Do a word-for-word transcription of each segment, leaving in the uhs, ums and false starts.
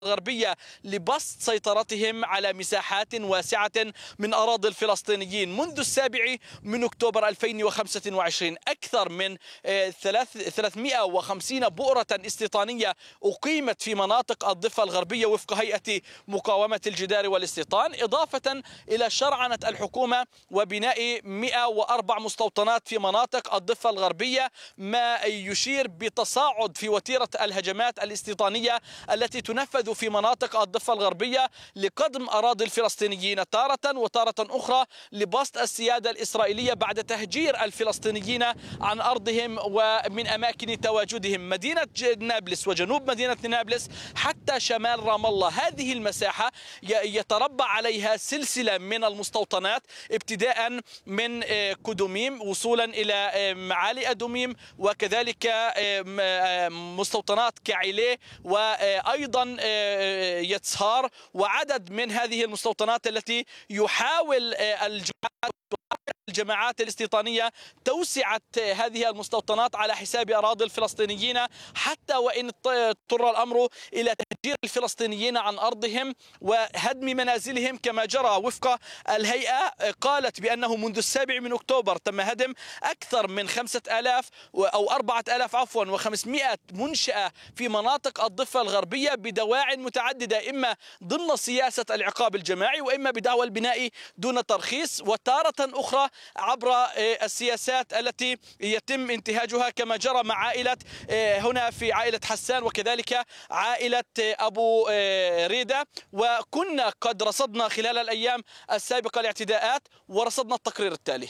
الغربية لبسط سيطرتهم على مساحات واسعة من أراضي الفلسطينيين. منذ السابع من أكتوبر ألفين وخمسة وعشرين أكثر من ثلاثمئة وخمسين بؤرة استيطانية أقيمت في مناطق الضفة الغربية وفق هيئة مقاومة الجدار والاستيطان، إضافة إلى شرعنة الحكومة وبناء مئة وأربع مستوطنات في مناطق الضفة الغربية، ما يشير بتصاعد في وتيرة الهجمات الاستيطانية التي تنفذ في مناطق الضفة الغربية لقدم أراضي الفلسطينيين تارة، وتارة أخرى لبسط السيادة الإسرائيلية بعد تهجير الفلسطينيين عن أرضهم ومن أماكن تواجدهم. مدينة نابلس وجنوب مدينة نابلس حتى شمال رام الله، هذه المساحة يتربع عليها سلسلة من المستوطنات، ابتداء من كدوميم وصولا إلى معالي أدوميم، وكذلك مستوطنات كعيليه وأيضا يتسهار، وعدد من هذه المستوطنات التي يحاول الجماعات الجماعات الاستيطانية توسعة هذه المستوطنات على حساب أراضي الفلسطينيين، حتى وإن اضطر الأمر إلى تهجير الفلسطينيين عن أرضهم وهدم منازلهم كما جرى. وفق الهيئة قالت بأنه منذ السابع من أكتوبر تم هدم أكثر من خمسة آلاف أو أربعة آلاف عفوا وخمسمئة منشأة في مناطق الضفة الغربية بدواعٍ متعددة، إما ضمن سياسة العقاب الجماعي وإما بدعوى البناء دون ترخيص، وتارة أخرى عبر السياسات التي يتم انتهاجها كما جرى مع عائلة هنا في عائلة حسان وكذلك عائلة أبو ريدة. وكنا قد رصدنا خلال الأيام السابقة الاعتداءات ورصدنا التقرير التالي.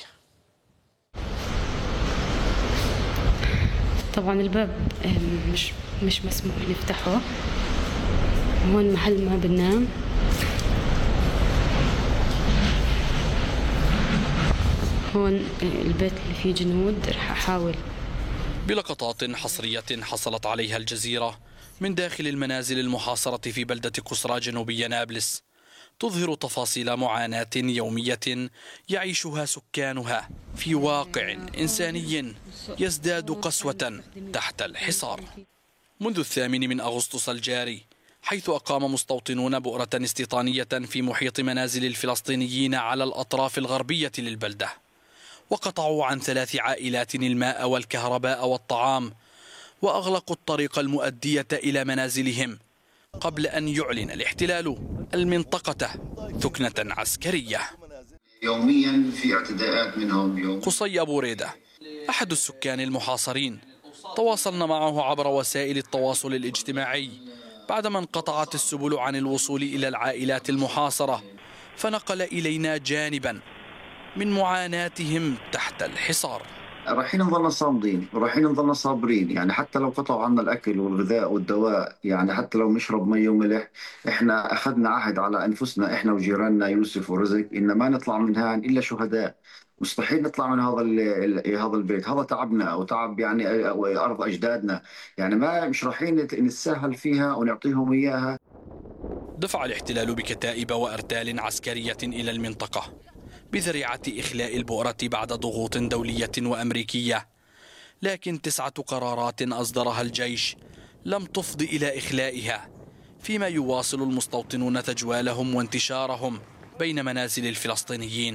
طبعا الباب مش مش مسموح نفتحه، هون محل ما بننام. هون البيت اللي فيه جنود. رح أحاول. بلقطات حصرية حصلت عليها الجزيرة من داخل المنازل المحاصرة في بلدة كسرى جنوبية نابلس، تظهر تفاصيل معاناة يومية يعيشها سكانها في واقع إنساني يزداد قسوة تحت الحصار. منذ الثامن من أغسطس الجاري، حيث أقام مستوطنون بؤرة استيطانية في محيط منازل الفلسطينيين على الأطراف الغربية للبلدة، وقطعوا عن ثلاث عائلات الماء والكهرباء والطعام، وأغلقوا الطريق المؤدية إلى منازلهم قبل أن يعلن الاحتلال المنطقة ثكنة عسكرية. يوميا في اعتداءات منهم. يوم قصي أبو ريدة أحد السكان المحاصرين، تواصلنا معه عبر وسائل التواصل الاجتماعي بعدما انقطعت السبل عن الوصول إلى العائلات المحاصرة، فنقل إلينا جانبا من معاناتهم تحت الحصار. رايحين نظلنا صامدين ورايحين نظلنا صابرين، يعني حتى لو قطعوا عنا الأكل والغذاء والدواء، يعني حتى لو نشرب مي وملح، إحنا أخذنا عهد على أنفسنا إحنا وجيراننا يوسف ورزق إن ما نطلع من هان إلا شهداء. مستحيل نطلع من هذا هذا البيت، هذا تعبنا أو تعب يعني أرض أجدادنا، يعني ما مش رايحين نتساهل فيها ونعطيهم إياها. دفع الاحتلال بكتائب وأرتال عسكرية إلى المنطقة بذريعة إخلاء البؤرة بعد ضغوط دولية وأمريكية، لكن تسعة قرارات أصدرها الجيش لم تفض إلى إخلائها، فيما يواصل المستوطنون تجوالهم وانتشارهم بين منازل الفلسطينيين.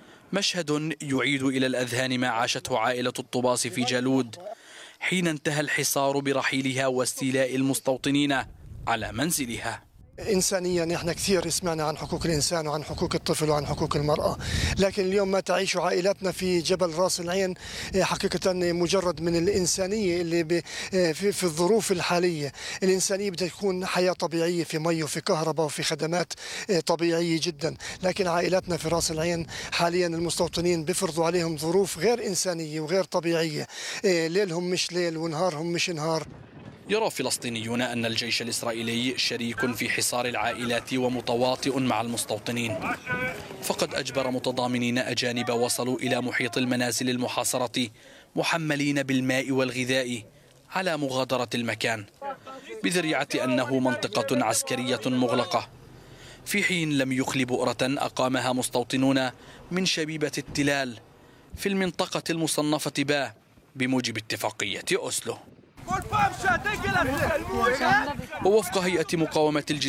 مشهد يعيد إلى الأذهان ما عاشته عائلة الطباس في جالود حين انتهى الحصار برحيلها واستيلاء المستوطنين على منزلها. إنسانيا إحنا كثير سمعنا عن حقوق الإنسان وعن حقوق الطفل وعن حقوق المرأة، لكن اليوم ما تعيش عائلاتنا في جبل راس العين حقيقة مجرد من الإنسانية اللي في الظروف الحالية. الإنسانية بدها تكون حياة طبيعية في مي وفي كهرباء وفي خدمات طبيعية جدا، لكن عائلاتنا في راس العين حاليا المستوطنين بيفرضوا عليهم ظروف غير إنسانية وغير طبيعية، ليلهم مش ليل ونهارهم مش نهار. يرى فلسطينيون أن الجيش الإسرائيلي شريك في حصار العائلات ومتواطئ مع المستوطنين، فقد أجبر متضامنين أجانب وصلوا إلى محيط المنازل المحاصرة محملين بالماء والغذاء على مغادرة المكان بذريعة أنه منطقة عسكرية مغلقة، في حين لم يخل بؤرة أقامها مستوطنون من شبيبة التلال في المنطقة المصنفة با بموجب اتفاقية أوسلو. ووفق هيئة مقاومة الجدار